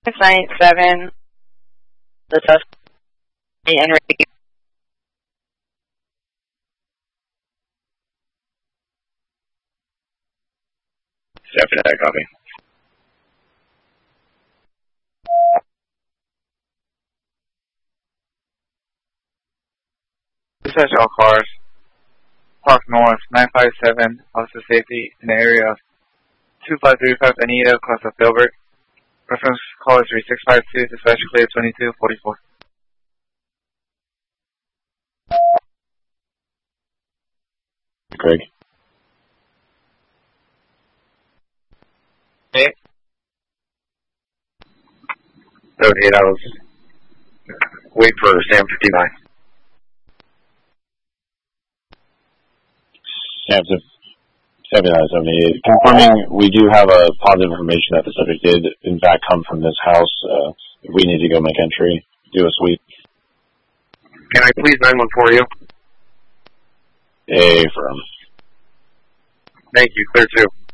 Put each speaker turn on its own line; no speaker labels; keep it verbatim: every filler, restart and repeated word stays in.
six nine seven, the suspect Enrique.
Definitely, copy.
Dispatch all cars. Park North, nine five seven, Officer Safety, in the area of two five three five Anita, across of Filbert. Reference call is three six five two, dispatch clear twenty-two forty-four.
Craig.
Hey.
Okay, that was... Wait for Sam fifty-nine. Sam seventy-nine seventy-eight. Confirming, we do have a positive information that the subject did, in fact, come from this house. Uh, if we need to go make entry, do a sweep.
Can I please nine one four you?
A firm.
Thank you. Clear two.